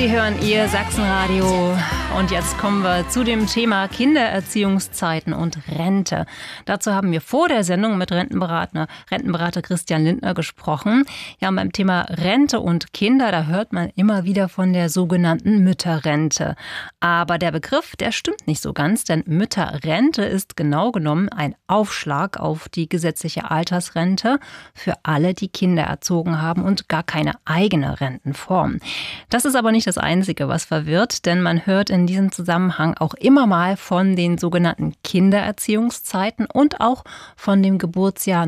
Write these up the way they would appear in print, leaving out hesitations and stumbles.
Sie hören Ihr Sachsenradio und jetzt kommen wir zu dem Thema Kindererziehungszeiten und Rente. Dazu haben wir vor der Sendung mit Rentenberater Christian Lindner gesprochen. Ja, beim Thema Rente und Kinder, da hört man immer wieder von der sogenannten Mütterrente. Aber der Begriff, der stimmt nicht so ganz, denn Mütterrente ist genau genommen ein Aufschlag auf die gesetzliche Altersrente für alle, die Kinder erzogen haben und gar keine eigene Rentenform. Das ist aber nicht das Einzige, was verwirrt, denn man hört in diesem Zusammenhang auch immer mal von den sogenannten Kindererziehungszeiten und auch von dem Geburtsjahr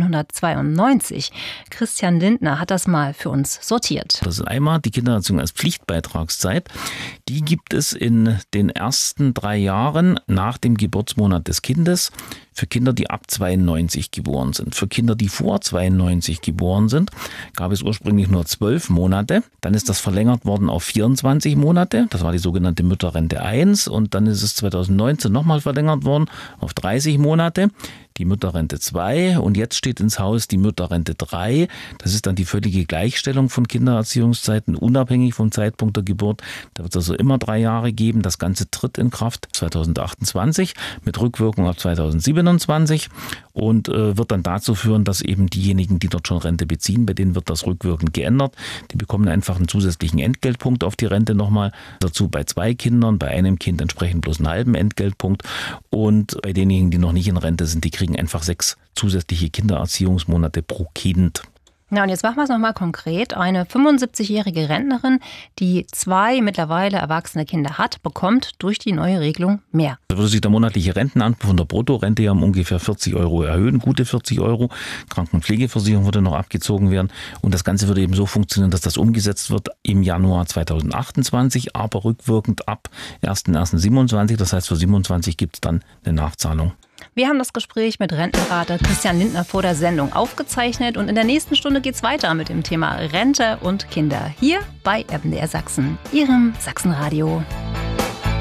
1992. Christian Lindner hat das mal für uns sortiert. Das ist einmal die Kindererziehung als Pflichtbeitragszeit. Die gibt es in den ersten 3 Jahren nach dem Geburtsmonat des Kindes für Kinder, die ab 92 geboren sind. Für Kinder, die vor 92 geboren sind, gab es ursprünglich nur 12 Monate. Dann ist das verlängert worden auf 24 Monate. Das war die sogenannte Mütterrente 1. Und dann ist es 2019 nochmal verlängert worden auf 30 Monate. Die Mütterrente 2 und jetzt steht ins Haus die Mütterrente 3. Das ist dann die völlige Gleichstellung von Kindererziehungszeiten, unabhängig vom Zeitpunkt der Geburt. Da wird es also immer 3 Jahre geben. Das Ganze tritt in Kraft 2028 mit Rückwirkung auf 2027 und wird dann dazu führen, dass eben diejenigen, die dort schon Rente beziehen, bei denen wird das rückwirkend geändert. Die bekommen einfach einen zusätzlichen Entgeltpunkt auf die Rente nochmal. Dazu bei 2 Kindern, bei einem Kind entsprechend bloß einen halben Entgeltpunkt. Und bei denjenigen, die noch nicht in Rente sind, die kriegen einfach 6 zusätzliche Kindererziehungsmonate pro Kind. Na, und jetzt machen wir es nochmal konkret. Eine 75-jährige Rentnerin, die 2 mittlerweile erwachsene Kinder hat, bekommt durch die neue Regelung mehr. Da würde sich der monatliche Rentenanspruch von der Bruttorente ja um ungefähr 40 € erhöhen, gute 40 €. Kranken- und Pflegeversicherung würde noch abgezogen werden. Und das Ganze würde eben so funktionieren, dass das umgesetzt wird im Januar 2028, aber rückwirkend ab 1.1.27. Das heißt, für 27 gibt es dann eine Nachzahlung. Wir haben das Gespräch mit Rentenberater Christian Lindner vor der Sendung aufgezeichnet und in der nächsten Stunde geht es weiter mit dem Thema Rente und Kinder hier bei MDR Sachsen, Ihrem Sachsenradio.